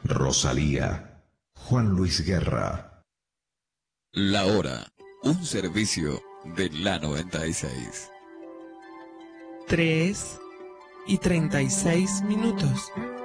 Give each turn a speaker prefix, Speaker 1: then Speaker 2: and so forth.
Speaker 1: Rosalía, Juan Luis Guerra.
Speaker 2: La Hora, un servicio de la 96.
Speaker 3: 3:36.